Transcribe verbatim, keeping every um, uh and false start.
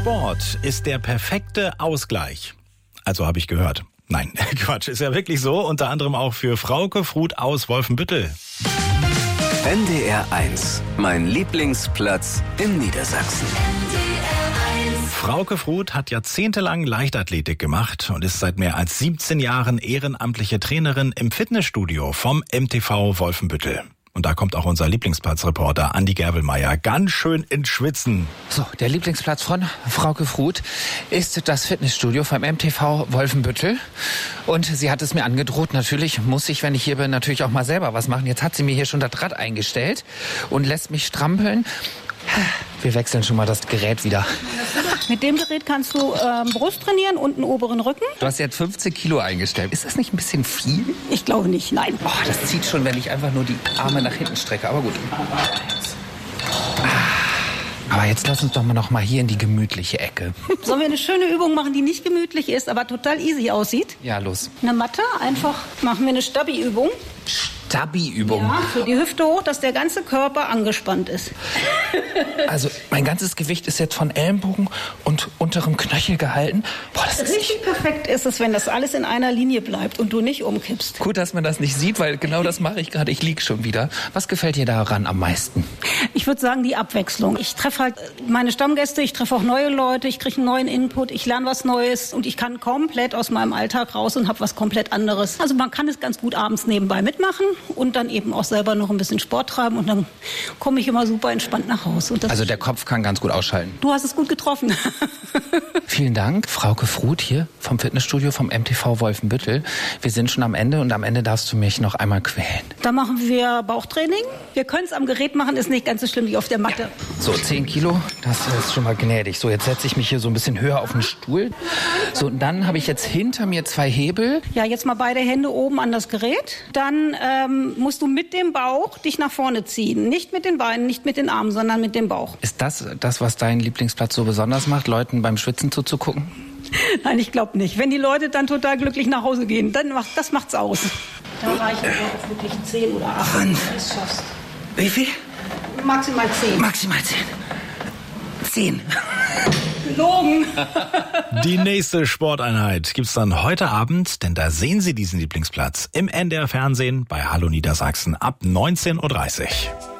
Sport ist der perfekte Ausgleich. Also habe ich gehört. Nein, Quatsch, ist ja wirklich so. Unter anderem auch für Frauke Fruth aus Wolfenbüttel. N D R eins, mein Lieblingsplatz in Niedersachsen. Frauke Fruth hat jahrzehntelang Leichtathletik gemacht und ist seit mehr als siebzehn Jahren ehrenamtliche Trainerin im Fitnessstudio vom M T V Wolfenbüttel. Und da kommt auch unser Lieblingsplatzreporter Andi Gerbelmeier ganz schön ins Schwitzen. So, der Lieblingsplatz von Frauke Fruth ist das Fitnessstudio vom M T V Wolfenbüttel. Und sie hat es mir angedroht, natürlich muss ich, wenn ich hier bin, natürlich auch mal selber was machen. Jetzt hat sie mir hier schon das Rad eingestellt und lässt mich strampeln. Wir wechseln schon mal das Gerät wieder. Mit dem Gerät kannst du ähm, Brust trainieren und einen oberen Rücken. Du hast jetzt fünfzehn Kilo eingestellt. Ist das nicht ein bisschen viel? Ich glaube nicht, nein. Oh, das zieht schon, wenn ich einfach nur die Arme nach hinten strecke. Aber gut. Aber jetzt lass uns doch mal noch mal hier in die gemütliche Ecke. Sollen wir eine schöne Übung machen, die nicht gemütlich ist, aber total easy aussieht? Ja, los. Eine Matte, einfach machen wir eine Stabi-Übung. Stabi-Übung. Ja, für die Hüfte hoch, dass der ganze Körper angespannt ist. Also mein ganzes Gewicht ist jetzt von Ellenbogen und unterem Knöchel gehalten. Boah, das ist Richtig perfekt ist es, wenn das alles in einer Linie bleibt und du nicht umkippst. gut, dass man das nicht sieht, weil genau das mache ich gerade. Ich lieg schon wieder. Was gefällt dir daran am meisten? Ich würde sagen, die Abwechslung. Ich treffe halt meine Stammgäste, ich treffe auch neue Leute, ich kriege einen neuen Input, ich lerne was Neues und ich kann komplett aus meinem Alltag raus und habe was komplett anderes. Also man kann es ganz gut abends nebenbei mitmachen und dann eben auch selber noch ein bisschen Sport treiben und dann komme ich immer super entspannt nach Hause. Und das Also der Kopf kann ganz gut ausschalten. Du hast es gut getroffen. Vielen Dank, Frauke Fruth hier vom Fitnessstudio vom M T V Wolfenbüttel. Wir sind schon am Ende und am Ende darfst du mich noch einmal quälen. Da machen wir Bauchtraining. Wir können es am Gerät machen, ist nicht ganz so schlimm wie auf der Matte. So, zehn Kilo, das ist schon mal gnädig. So, jetzt setze ich mich hier so ein bisschen höher auf den Stuhl. So, und dann habe ich jetzt hinter mir zwei Hebel. Ja, jetzt mal beide Hände oben an das Gerät. Dann ähm, musst du mit dem Bauch dich nach vorne ziehen. Nicht mit den Beinen, nicht mit den Armen, sondern mit dem Bauch. Ist das das, was deinen Lieblingsplatz so besonders macht, Leuten beim Schwitzen zuzugucken? Nein, ich glaube nicht. Wenn die Leute dann total glücklich nach Hause gehen, dann macht das macht's aus. Da reichen auch wirklich zehn oder acht, wenn du es schaffst. Wie viel? Maximal zehn. Maximal zehn. Zehn. Gelogen. Die nächste Sporteinheit gibt's dann heute Abend, denn da sehen Sie diesen Lieblingsplatz im N D R Fernsehen bei Hallo Niedersachsen ab neunzehn Uhr dreißig.